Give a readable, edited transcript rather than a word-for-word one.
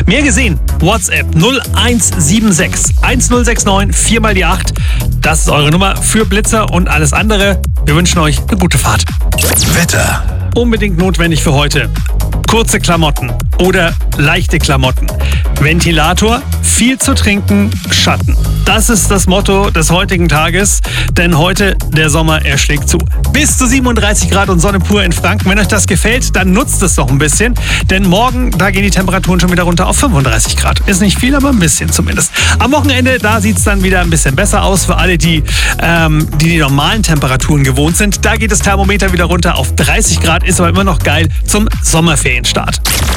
Mehr gesehen, WhatsApp 0176 1069 4 mal die 8. Das ist eure Nummer für Blitzer und alles andere. Wir wünschen euch eine gute Fahrt. Wetter. Unbedingt notwendig für heute. Kurze Klamotten oder leichte Klamotten. Ventilator, viel zu trinken, Schatten. Das ist das Motto des heutigen Tages, denn heute der Sommer, er schlägt zu. Bis zu 37 Grad und Sonne pur in Franken. Wenn euch das gefällt, dann nutzt es doch ein bisschen, denn morgen, da gehen die Temperaturen schon wieder runter auf 35 Grad. Ist nicht viel, aber ein bisschen zumindest. Am Wochenende, da sieht es dann wieder ein bisschen besser aus für alle, die normalen Temperaturen gewohnt sind. Da geht das Thermometer wieder runter auf 30 Grad, ist aber immer noch geil zum Sommerferienstart.